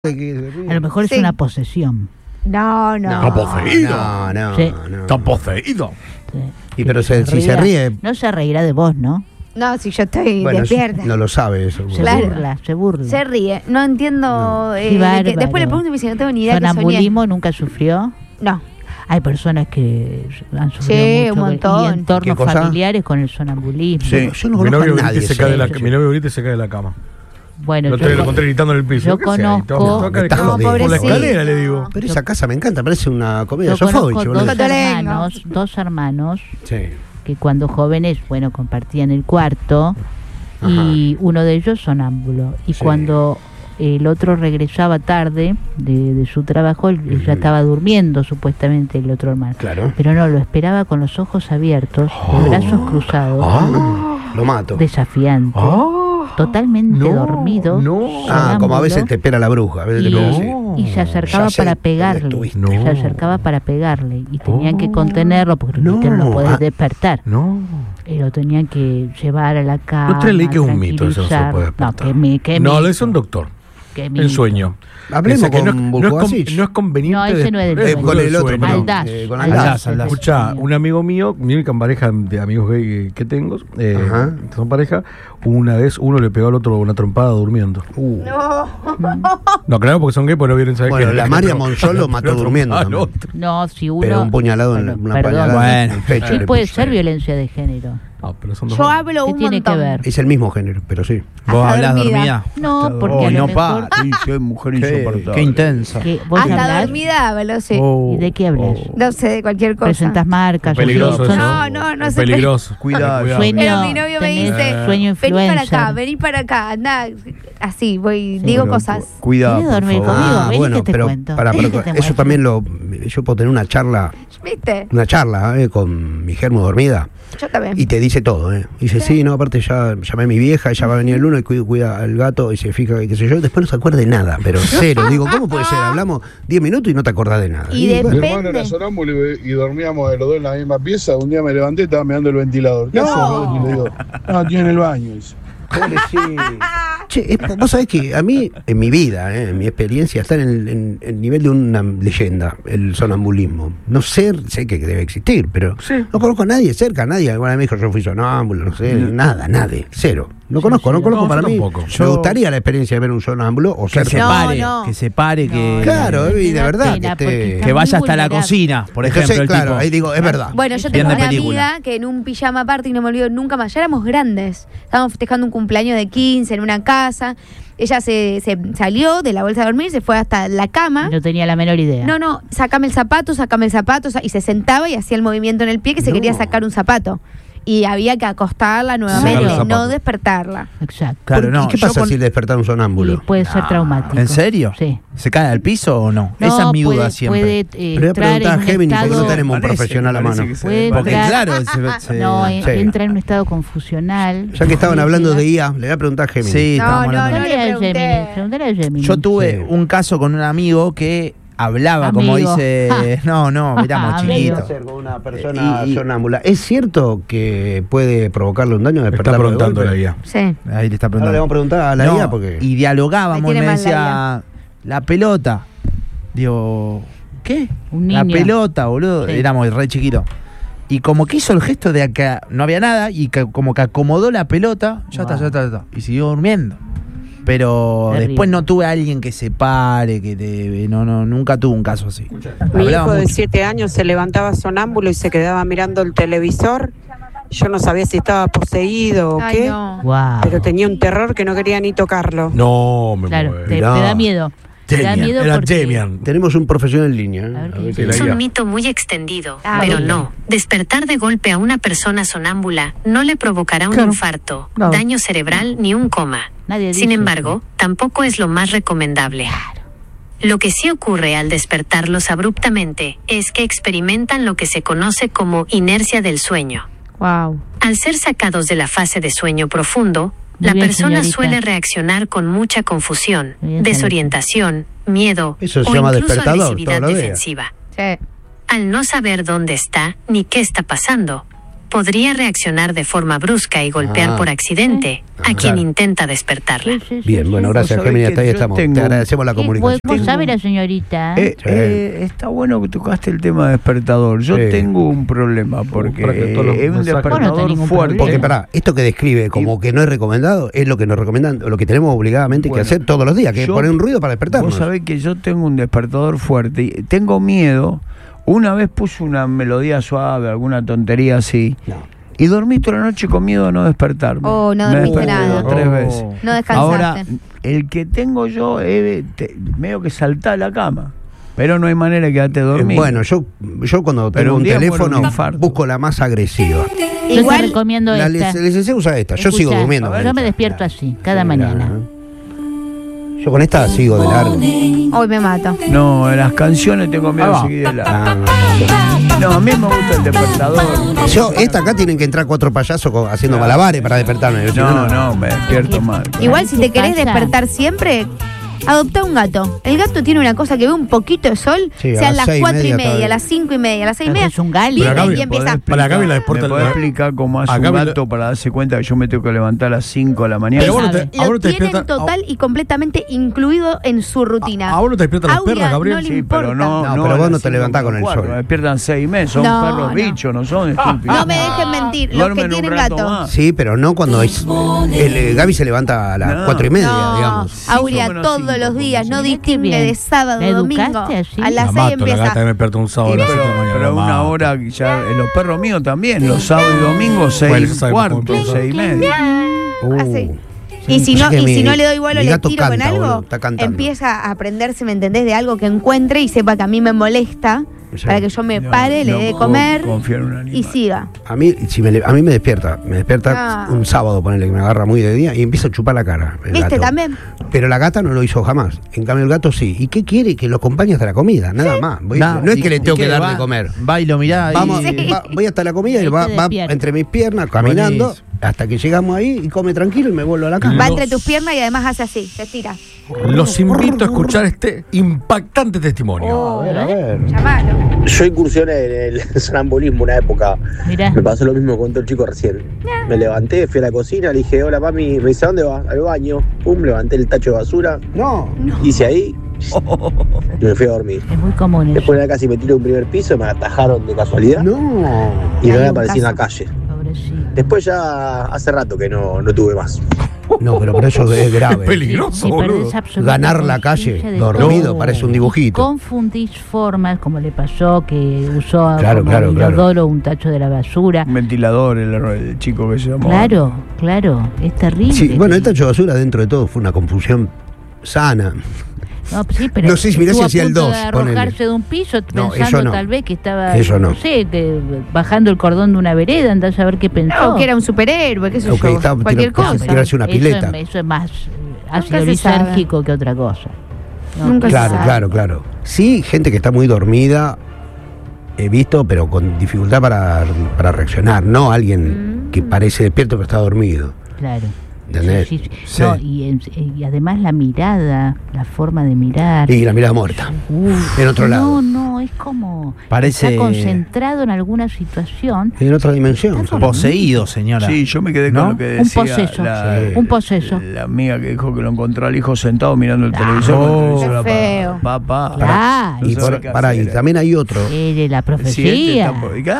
A lo mejor es una posesión. No. ¿Está poseído? No. Sí. ¿Está poseído? Sí. Y pero si se ríe... No se reirá de vos, ¿no? No, si yo estoy despierta. No lo sabe eso. Se burla. Se ríe. No entiendo. Después le pregunto y me dice, no tengo ni idea que soñé. ¿Sonambulismo nunca sufrió? No. Hay personas que han sufrido mucho un montón. Y entornos familiares con el sonambulismo. Sí, yo no conozco a nadie. Mi novio ahorita se cae de la cama. Bueno, lo encontré gritando en el piso. Yo conozco. Por la escalera, le digo. Pero esa casa me encanta, parece una comedia Sofovich. Dos hermanos que cuando jóvenes, compartían el cuarto. Y uno de ellos sonámbulo. Y cuando el otro regresaba tarde de su trabajo, él ya estaba durmiendo supuestamente, el otro hermano. Claro. Pero no, lo esperaba con los ojos abiertos, de brazos cruzados. Lo mato. Desafiante. Totalmente dormido. Como a veces te espera la bruja. A veces y se acercaba para pegarle. Se acercaba para pegarle. Y tenían que contenerlo porque no podés despertar. Lo tenían que llevar a la cama. No te leí que es un mito, eso no se puede despertar. No, lo es un doctor. En sueño. Hablemos con Bulkovasic. No es conveniente. No, ese no es del con el otro. Con Aldaz. Escuchá, un amigo mío, mi única pareja de amigos gay que tengo, son pareja, una vez uno le pegó al otro una trompada durmiendo. No, claro, porque son gay, pues no vieron saber que la María Monzón lo mató durmiendo. No, si uno. Pero un puñalado en una pañalada en el pecho. Sí, puede ser violencia de género. Pero son dos. Yo hablo un tiene montón. Que ver? Es el mismo género, pero sí. ¿Vos hablás dormida? No, porque a lo mejor... Soy mujer insoportable. Qué intensa. Hasta dormida hablo, sí. ¿Y de qué hablas? No sé, de cualquier cosa. Presentas marcas. Peligroso eso. No sé. Peligroso. Cuidado. Pero mi novio me dice, vení para acá, anda. Así, digo cosas. Cuidado. ¿Quieres dormir conmigo? Bueno, pero eso también yo puedo tener una charla. ¿Viste? Una charla con mi germo dormida. Yo también. Y te dice todo, Dice, sí, no, aparte ya llamé a mi vieja, ella va a venir el lunes y cuida al gato y se fija que qué sé yo. Después no se acuerda de nada, pero cero. Digo, ¿cómo puede ser? Hablamos 10 minutos y no te acordás de nada. Y depende. Mi hermano era sonámbulo y dormíamos los dos en la misma pieza. Un día me levanté y estaba mirando el ventilador. ¿Qué haces? Y le digo, tiene en el baño. Dice. Che, vos sabés que a mí, en mi vida, en mi experiencia, está en el nivel de una leyenda, el sonambulismo. No sé que debe existir, pero no conozco a nadie cerca, nadie. Alguna vez me dijo, yo fui sonámbulo, no sé, nada, nadie, cero. No conozco para mí. Me gustaría la experiencia de ver un sonámbulo o ser que se pare, claro, y de verdad que vaya hasta la cocina, por ejemplo. Entonces, claro, ahí digo, es verdad. Bueno, yo tengo una amiga que en un pijama party, y no me olvido nunca más, ya éramos grandes. Estábamos festejando un cumpleaños de 15 en una casa. Ella se salió de la bolsa de dormir, se fue hasta la cama. No tenía la menor idea. No, sacame el zapato, y se sentaba y hacía el movimiento en el pie que se quería sacar un zapato. Y había que acostarla nuevamente, no despertartarla. Exacto. Claro, ¿y qué pasa si despertar un sonámbulo? Puede ser traumático. ¿En serio? Sí. ¿Se cae al piso o no? Esa es mi duda siempre. Pero voy a preguntar a Géminis porque no tenemos un profesional a mano. Porque claro, entra en un estado confusional. Ya que estaban hablando de IA, le voy a preguntar a Géminis. Sí, Preguntale a Géminis. Yo tuve un caso con un amigo que hablaba, como dice... Miramos chiquito. Con una persona sonámbula. ¿Es cierto que puede provocarle un daño? Está preguntando a la IA. Sí. Ahí le está preguntando. Ahora le vamos a preguntar a la IA porque... Y dialogábamos, me decía, la pelota. Digo, ¿qué? Un niño. La pelota, boludo. Sí. Éramos re chiquitos. Y como que hizo el gesto de que no había nada y como que acomodó la pelota, ya está. Y siguió durmiendo. Pero después no tuve a alguien que se pare, nunca tuve un caso así. Mi hijo de 7 años se levantaba sonámbulo y se quedaba mirando el televisor. Yo no sabía si estaba poseído o qué, pero tenía un terror que no quería ni tocarlo. No, me Claro, te da miedo. Tenemos un profesional en línea. Es un mito muy extendido, pero no. Despertar de golpe a una persona sonámbula no le provocará un infarto, daño cerebral ni un coma. Sin embargo, tampoco es lo más recomendable. Lo que sí ocurre al despertarlos abruptamente es que experimentan lo que se conoce como inercia del sueño. Al ser sacados de la fase de sueño profundo, la persona suele reaccionar con mucha confusión, desorientación, miedo o incluso agresividad defensiva. Al no saber dónde está ni qué está pasando, podría reaccionar de forma brusca y golpear por accidente a quien intenta despertarla. Bien, bueno, gracias, Géminis, hasta ahí estamos. Te agradecemos la comunicación. ¿Vos sabe la señorita? Está bueno que tocaste el tema de despertador. Yo tengo un problema porque es un despertador fuerte. Porque pará, esto que describe como que no es recomendado es lo que nos recomiendan, lo que tenemos obligadamente que hacer todos los días, que es poner un ruido para despertarnos. Vos sabés que yo tengo un despertador fuerte y tengo miedo. Una vez puse una melodía suave, alguna tontería así. Y dormí toda la noche con miedo a no despertarme. No dormiste nada. 3 veces. No descansaste. Ahora, el que tengo yo es medio que saltar la cama. Pero no hay manera de quedarte dormido. Bueno, yo cuando tengo un teléfono busco la más agresiva. Yo te recomiendo esta. La licenciada usa esta. Yo sigo durmiendo. Yo me despierto así, cada mañana. Yo con esta sigo de largo. Hoy me mato. No, en las canciones tengo miedo de seguir de largo. No, a mí me gusta el despertador. Esta acá tienen que entrar 4 payasos haciendo malabares para despertarme. No, me despierto mal. Igual si te querés despertar siempre, adoptá un gato. El gato tiene una cosa que ve un poquito de sol, sean las 4:30, las 5:30, las 6:30. Es un gali. Y empieza. Para Gaby la desperta. ¿Me podés explicar cómo hace un gato para darse cuenta que yo me tengo que levantar a las 5 de la mañana? Lo tienen total y completamente incluido en su rutina. ¿A vos no te despiertan las perras, Gabriel? No le importa. Pero vos no te levantás con el sol. Me despiertan 6 meses, son perros bichos, no son estúpidos. No me dejen mentir, los que tienen gato. Sí, pero no cuando es. Gaby se levanta a las 4:30, digamos. Aurea, todos los días, no distingue de sábado a domingo. A las 6 empieza. La gata me despierto un sábado a las 7 de la mañana. Pero una hora ya, los perros míos también, los sábados y domingos, 6:15, 6:30. Así. Y si no le doy igual o le tiro con algo, empieza a aprenderse, ¿me entendés? De algo que encuentre y sepa que a mí me molesta, para que yo me pare, le dé de comer y siga. A mí me despierta un sábado, ponele que me agarra muy de día y empieza a chupar la cara. ¿Viste también? Pero la gata no lo hizo jamás. En cambio el gato sí. ¿Y qué quiere? Que lo acompañe hasta la comida, nada más. No es que le tengo que dar de comer. Va y lo mirá. Voy hasta la comida y va entre mis piernas caminando hasta que llegamos ahí y come tranquilo y me vuelvo a la cama. Va entre tus piernas y además hace así, se estira. Los invito a escuchar este impactante testimonio. A ver. Llamalo. Yo incursioné en el sonambulismo una época. Mirá. Me pasó lo mismo con el chico recién. Me levanté, fui a la cocina, le dije, hola mami, me dice, ¿a dónde vas? Al baño. Pum, levanté el tacho de basura. No. Hice ahí y me fui a dormir. Es muy común. Después de casi me tiré un primer piso, me atajaron de casualidad. No. Y no me aparecí en la calle. Pobrecito. Después ya hace rato que no tuve más. No, pero por eso es grave. Es peligroso, boludo. Ganar la calle dormido parece un dibujito. Confundís formas, como le pasó, que usó claro. un tacho de la basura. Un ventilador, el chico que se llamó. Claro, es terrible. Sí, bueno, el tacho de basura dentro de todo fue una confusión sana. No, sí, pero no sé si mirá si hacía el 2. De arrojarse de un piso no. pensando tal vez que estaba, no sé, bajando el cordón de una vereda, andás a ver qué pensó. O que era un superhéroe, qué sé yo, cualquier cosa. Tirarse una pileta. Eso es más ácido lisérgico que otra cosa. Nunca se sabe. Claro. Sí, gente que está muy dormida, he visto, pero con dificultad para reaccionar. No alguien que parece despierto pero está dormido. Claro. ¿Entendés? Sí. No, y además la mirada, la forma de mirar. Y la mirada muerta. En otro lado. No, es como parece está concentrado en alguna situación. En otra dimensión. Poseído, señora. Sí, yo me quedé con lo que decía un poseso. La amiga que dijo que lo encontró al hijo sentado mirando el televisor. Qué feo. Papá. Y también hay otro. La profecía.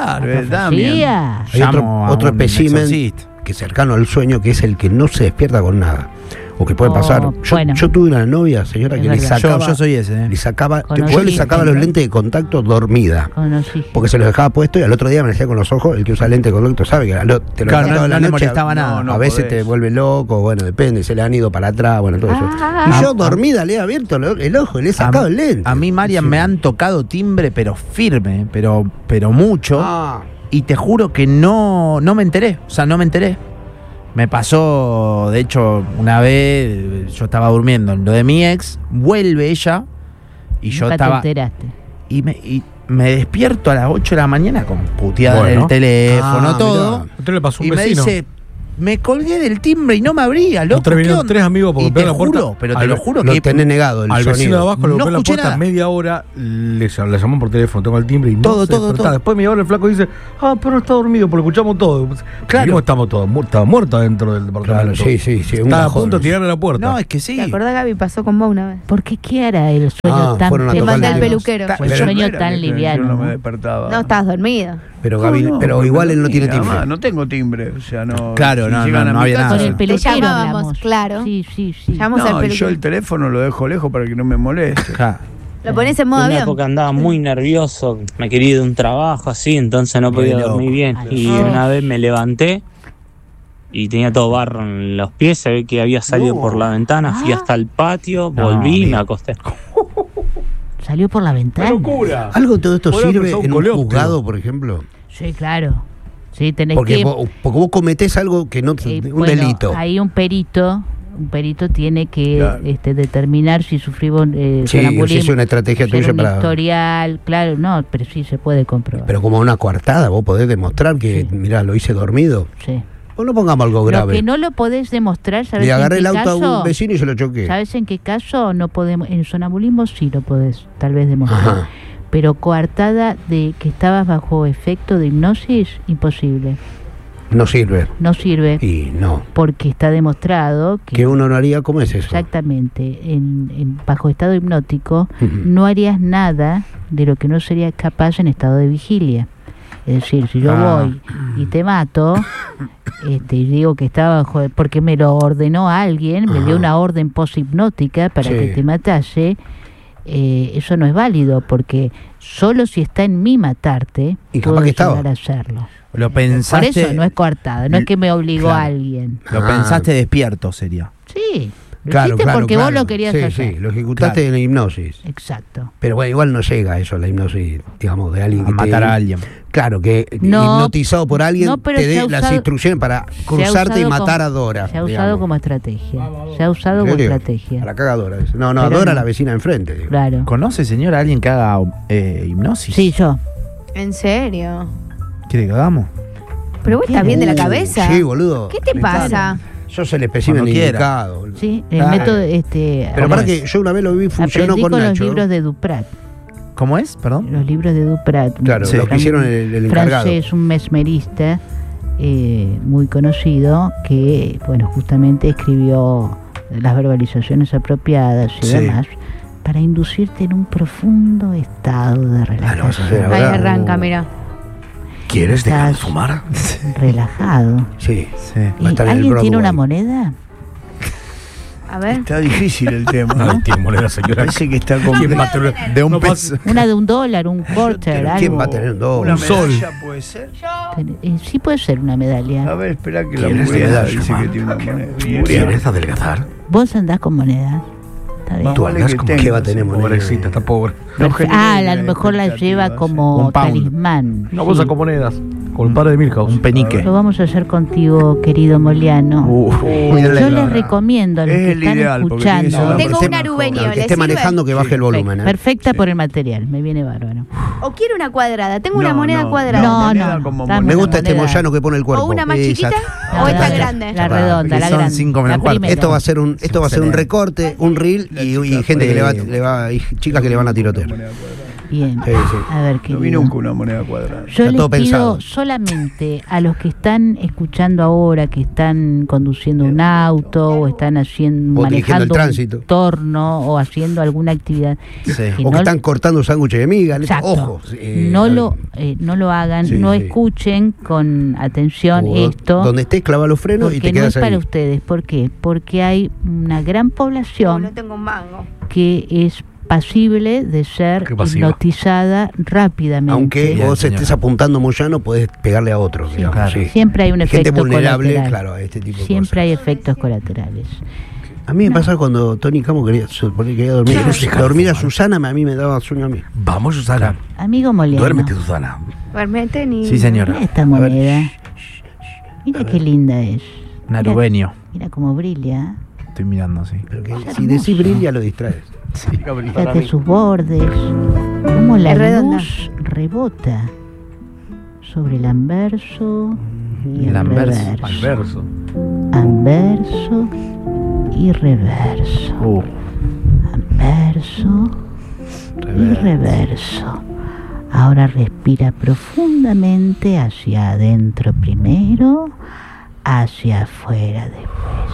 Hay otro espécimen que cercano al sueño, que es el que no se despierta con nada. O que puede pasar. Yo tuve una novia, señora, que le sacaba. Yo soy ese. Yo le sacaba los lentes de contacto dormida. Porque se los dejaba puestos y al otro día me decía con los ojos. El que usa lentes de contacto sabe que te lo no le molestaba nada. A veces te vuelve loco, bueno, depende, se le han ido para atrás, bueno, todo eso. Y yo dormida le he abierto el ojo y le he sacado el lente. A mí, Marian, me han tocado timbre, pero firme, pero mucho. Y te juro que no me enteré. O sea, no me enteré. Me pasó, de hecho, una vez yo estaba durmiendo en lo de mi ex, vuelve ella y yo estaba. Te enteraste. Y me despierto a las 8 de la mañana con puteada en el teléfono, todo. Usted le pasó un y vecino. me dice, Me colgué del timbre y no me abría, loco. Vinieron 3 amigos porque te la puerta. Pero te lo juro que tenés negado el al sonido. Vecino de abajo le golpeé no la puerta nada. media hora, le llamó por teléfono, tengo el timbre y todo. Después media hora el flaco dice, pero está dormido, porque escuchamos todo. Claro. Estamos muertos dentro del departamento. Claro, sí. Estaba a punto de tirarle la puerta. No, es que sí. ¿Te acordás, Gaby? Pasó con vos una vez. Porque ¿qué hará el sueño tan te mandé al peluquero. El sueño tan liviano. Yo no me despertaba. No, estabas dormido. Pero Gaby, pero igual él no tiene timbre. No tengo timbre, o sea, no. Claro, no había nada. Con el peluquero llamábamos, claro. Sí. Llamamos al peluquero. Yo el teléfono lo dejo lejos para que no me moleste. Lo pones en modo en una avión. época andaba muy nervioso, me quería ir de un trabajo así, entonces no podía dormir bien. Y una vez me levanté y tenía todo barro en los pies, se ve que había salido por la ventana, fui hasta el patio, volví y me acosté. Salió por la ventana. ¡Qué locura! ¿Algo de todo esto sirve en un juzgado, por ejemplo? Sí, claro. Sí, tenés porque vos cometés algo que no... un delito. Hay un perito tiene que determinar si sufrimos sonambulismo. Sí, es una estrategia tuya para... historial, claro, no, pero sí se puede comprobar. Pero como una coartada, vos podés demostrar que, mirá, lo hice dormido. Sí. O no pongamos algo grave. Lo que no lo podés demostrar, ¿sabes? Le agarré en qué el auto caso? a un vecino y se lo choqué. ¿Sabes en qué caso no podemos? En sonambulismo sí lo podés, tal vez demostrar. Ajá. Pero coartada de que estabas bajo efecto de hipnosis, imposible. No sirve. No sirve. Y no. Porque está demostrado que uno no haría, ¿cómo es eso? Exactamente. Bajo estado hipnótico no harías nada de lo que no serías capaz en estado de vigilia. Es decir, si yo voy y te mato, y digo que estaba bajo, porque me lo ordenó alguien, me dio una orden poshipnótica para que te matase, eso no es válido, porque solo si está en mí matarte, puedo llegar a hacerlo. Lo pensaste. Por eso no es coartada, no es que me obligó a alguien. Lo pensaste despierto, sería. Sí. Lo hiciste porque vos lo querías hacer. Sí, lo ejecutaste en la hipnosis. Exacto. Pero bueno, igual no llega eso, la hipnosis, digamos, de alguien que matar a alguien. Claro, que hipnotizado por alguien te dé las instrucciones para cruzarte y matar a Dora. Se ha usado como estrategia. Se ha usado como estrategia. A la cagadora. No, a Dora, la vecina enfrente. Digo. Claro. ¿Conoce, señor, a alguien que haga hipnosis? Sí, yo. ¿En serio? ¿Quiere que hagamos? Pero vos estás bien de la cabeza. Sí, boludo. ¿Qué te pasa? Sos el espécimen indicado. Sí, el método... Pero para que yo una vez lo vi, funcionó con Nacho. Los libros de Duprat. ¿Cómo es? Perdón. Los libros de Duprat. Claro, los que hicieron el encargado. Francés, un mesmerista muy conocido que, bueno, justamente escribió las verbalizaciones apropiadas y demás para inducirte en un profundo estado de relajación. Ahí arranca, mira. ¿Quieres dejar de fumar? Relajado. Sí. ¿Alguien tiene una moneda? A ver. Está difícil el tema. No tiene moneda, señora. Parece que está con de un peso. Una de $1, un quarter, algo. ¿Quién va a tener ¿Una un sol? medalla puede ser? Sí puede ser una medalla. A ver, espera que la moneda dice que tiene una moneda. ¿Quieres adelgazar? ¿Vos andás con monedas? Tú hablas como que va a tener moneda. Pobrecita, está pobre. A lo mejor la lleva como talismán. Una bolsa con monedas. Con un par de Milhouse. Un penique. Lo vamos a hacer contigo, querido Moliano. Yo les recomiendo a los que están escuchando. Tengo un arubeño. Que esté manejando que baje el volumen. Perfecta por el material, me viene bárbaro. O quiero una cuadrada. Tengo una moneda cuadrada. No. Me gusta este Moyano que pone el cuerpo. O una más chiquita o esta grande. La redonda, la grande. 5 menos cuarto. Esto va a ser un recorte, un reel y gente que le va y chicas que le van a tirotear. Bien. A ver, no vi nunca una moneda cuadrada. Yo les pido solamente a los que están escuchando ahora, que están conduciendo un auto o están manejando un torno o haciendo alguna actividad. O que están cortando sándwiches de miga. Ojo. No lo hagan, no escuchen con atención esto. Donde estés, clava los frenos y te quedas ahí. No es para ustedes. ¿Por qué? Porque hay una gran población que es pasible de ser hipnotizada rápidamente. Aunque vos estés apuntando Moyano, podés pegarle a otro. Sí, digamos, claro. Siempre hay un efecto gente vulnerable, colateral. claro, a este tipo de Siempre cosas. hay efectos colaterales. A mí me pasa cuando Tony Camo quería dormir. Dormir a Susana, a mí me daba sueño a mí. Vamos, Susana. Amigo Moliano. Duérmete, Susana. Duérmete ni. Sí, señora. Mira esta moneda. Mira qué linda es. Narubenio. Mira cómo brilla. Estoy mirando, sí. Pero que si decís brilla, lo distraes. Sí, fíjate sus bordes. Cómo la luz rebota sobre el anverso y el reverso. anverso y reverso. Anverso y reverso. Ahora respira profundamente hacia adentro primero, hacia afuera después.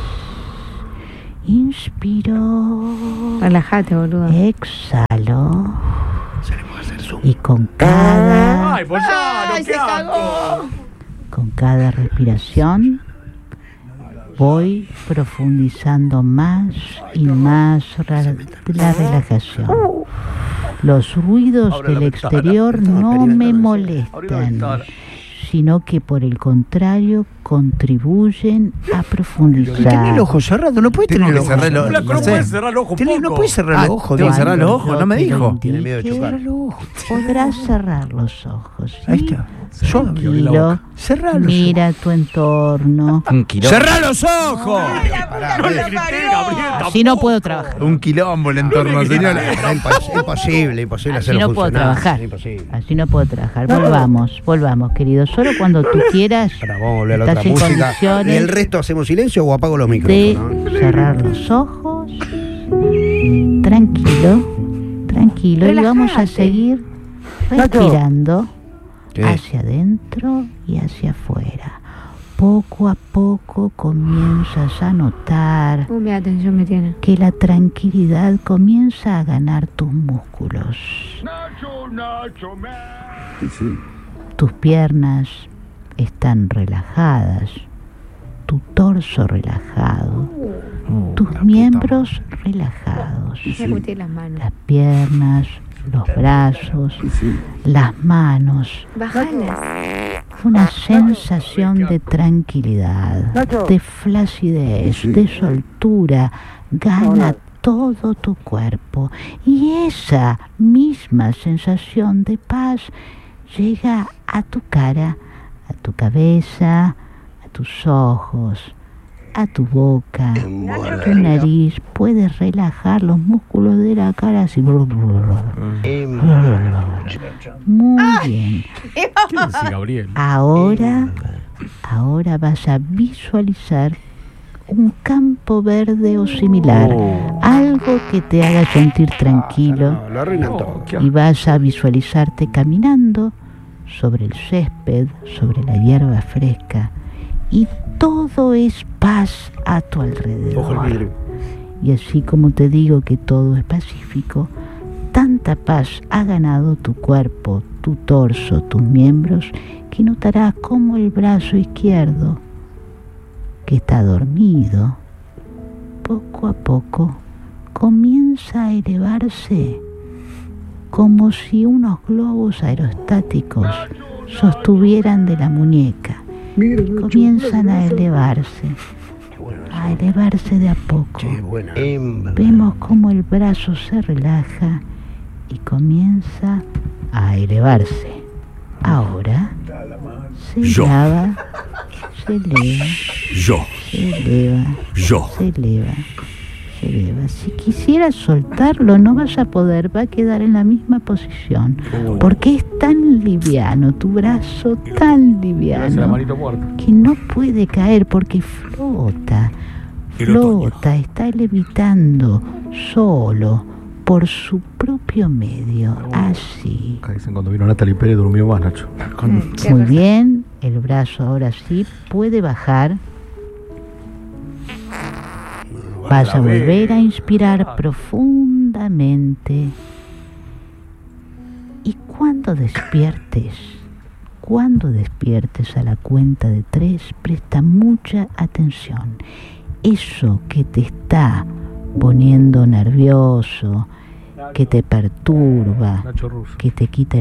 Inspiro. Relájate, boludo. Exhalo. Y con cada... ¡Ay, pues ya! ¡Ay, se cagó! Con cada respiración voy profundizando más y más la relajación. Los ruidos del exterior no me molestan, sino que por el contrario contribuyen a profundizar. Tenés el ojo cerrado, no puedes tener el ojo cerrado. No puedes cerrar el ojo un poco. No puedes cerrar los ojos. Tengo que cerrar los ojos, no me dijo. Tiene miedo de chocar. Podrás cerrar los ojos. ¿Sí? Ahí está. Tranquilo. Mira tu entorno. ¡Cerrá los ojos! Así no puedo trabajar. Un quilombo el entorno, señora. Imposible así no puedo trabajar. Así no puedo trabajar. Volvamos, querido. Solo cuando tú quieras. Ahora vamos a volver a la otra música. ¿Y el resto hacemos silencio o apago los micrófonos? De cerrar los ojos. Tranquilo. Relajate. Y vamos a seguir respirando hacia adentro y hacia afuera. Poco a poco comienzas a notar mi atención me tiene. Que la tranquilidad comienza a ganar tus músculos. Tus piernas están relajadas, tu torso relajado, tus miembros relajados, las piernas, los brazos, las manos. Una sensación de tranquilidad, de flacidez, de soltura, gana todo tu cuerpo. Y esa misma sensación de paz llega a tu cara, a tu cabeza, a tus ojos, a tu boca, a tu nariz. Puedes relajar los músculos de la cara así. Muy bien. Ahora vas a visualizar un campo verde o similar, algo que te haga sentir tranquilo, y vas a visualizarte caminando sobre el césped, sobre la hierba fresca, y todo es paz a tu alrededor. Y así como te digo que todo es pacífico, tanta paz ha ganado tu cuerpo, tu torso, tus miembros, que notarás como el brazo izquierdo, que está dormido, poco a poco comienza a elevarse, como si unos globos aerostáticos sostuvieran de la muñeca. Comienzan a elevarse de a poco. Vemos como el brazo se relaja y comienza a elevarse. Ahora se eleva, se eleva. Si quisieras soltarlo, no vas a poder, va a quedar en la misma posición, porque es tan liviano, tu brazo tan liviano, que no puede caer porque flota, está levitando solo por su propio medio, así. Acá dicen cuando vino Natalie Pérez durmió más, Nacho. Muy bien, el brazo ahora sí puede bajar. Vas a volver a inspirar profundamente, y cuando despiertes a la cuenta de 3, presta mucha atención. Eso que te está poniendo nervioso, que te perturba, que te quita